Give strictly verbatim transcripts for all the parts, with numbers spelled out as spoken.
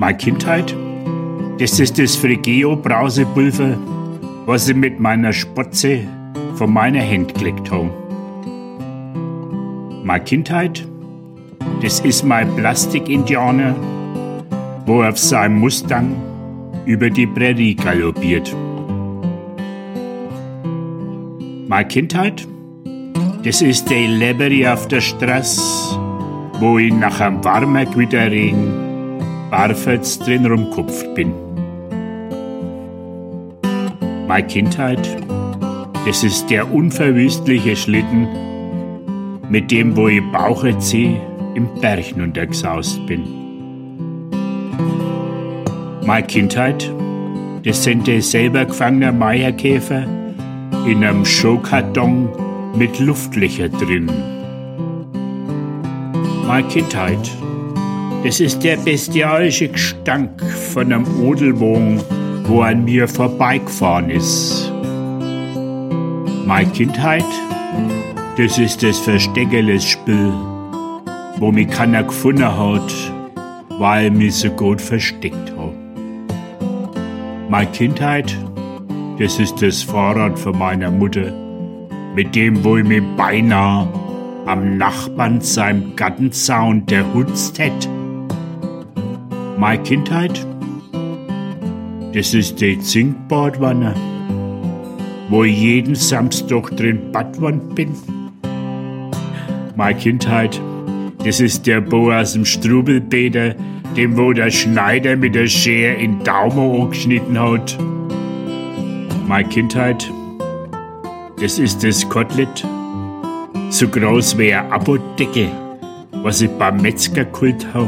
Meine Kindheit, das ist das Frigeo-Brausepulver, was ich mit meiner Spotze von meiner Hand gelegt habe. Meine Kindheit, das ist mein Plastik-Indianer, wo auf seinem Mustang über die Prärie galoppiert. Meine Kindheit, das ist der Leberi auf der Straße, wo ich nach einem warmen Gewitterregen barfuß drin rumkupft bin. Meine Kindheit, das ist der unverwüstliche Schlitten, mit dem, wo ich Bauchenzeh im Berg runtergesaust bin. Meine Kindheit, das sind die selber gefangenen Meierkäfer in einem Showkarton mit Luftlöcher drin. Meine Kindheit, das ist der bestialische Gestank von einem Odelwogen, wo an mir vorbeigefahren ist. Meine Kindheit, das ist das versteckeles Spiel, wo mich keiner gefunden hat, weil ich mich so gut versteckt habe. Meine Kindheit, das ist das Fahrrad von meiner Mutter, mit dem, wo ich mich beinahe am Nachbarn seinem Gartenzaun der Hutzt hätt. Meine Kindheit, das ist die Zinkbadwanne, wo ich jeden Samstag drin Badwann bin. Meine Kindheit, das ist der Bo aus dem Strubelbäder, dem wo der Schneider mit der Schere in den Daumen angeschnitten hat. Meine Kindheit, das ist das Kotelett, so groß wie ein Apodeckel, was ich beim Metzger geholt habe.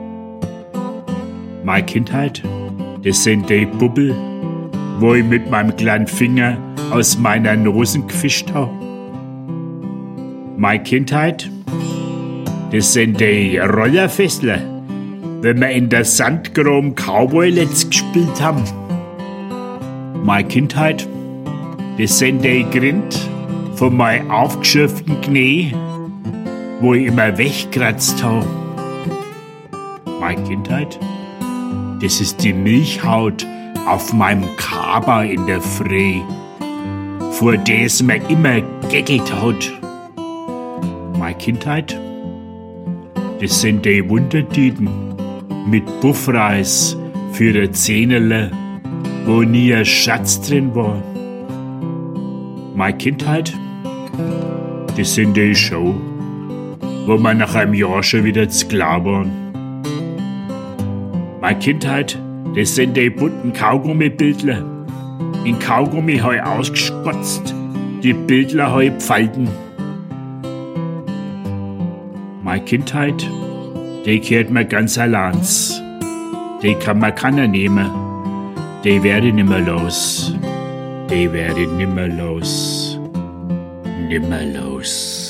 Meine Kindheit, das sind die Bubbel, wo ich mit meinem kleinen Finger aus meiner Nose gefischt habe. Meine Kindheit, das sind die Rollerfessler, wenn wir in der Sandgrom Cowboy-Letz gespielt haben. Meine Kindheit, das sind die Grind von meinem aufgeschürften Knie, wo ich immer wegkratzt habe. Meine Kindheit, das ist die Milchhaut auf meinem Kaber in der Früh, vor der es mir immer geckelt hat. Meine Kindheit, das sind die Wundertüten mit Buffreis für die Zähnerle, wo nie ein Schatz drin war. Meine Kindheit, das sind die Show, wo wir nach einem Jahr schon wieder zu klar waren. Meine Kindheit, das sind die bunten Kaugummibildler. In Kaugummi hab ich ausgespotzt, die Bildler hab ich pfalten. Meine Kindheit, die gehört mir ganz allein. Die kann mir keiner nehmen. Die werde ich nimmer los. Die werde ich nimmer los. Nimmer los.